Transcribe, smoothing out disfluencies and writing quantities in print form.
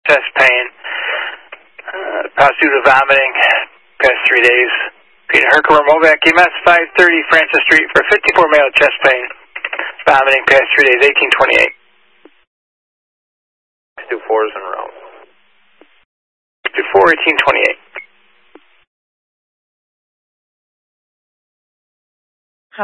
chest pain, passed due to vomiting, past 3 days. Peter Herkimer, Movac, EMS 530 Francis Street for 54 male, chest pain, vomiting, past 3 days, 1828. 2 4s in route. 24, 1828.